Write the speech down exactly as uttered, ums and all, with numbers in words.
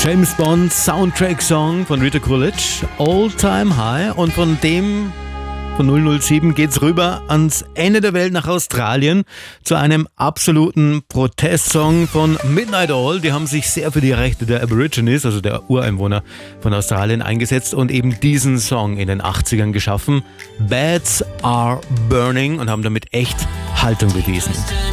James Bond Soundtrack Song von Rita Coolidge, All Time High. Und von dem, von null null sieben, geht's rüber ans Ende der Welt nach Australien zu einem absoluten Protestsong von Midnight Oil. Die haben sich sehr für die Rechte der Aborigines, also der Ureinwohner von Australien, eingesetzt und eben diesen Song in den achtzigern geschaffen. Bats Are Burning, und haben damit echt Haltung bewiesen.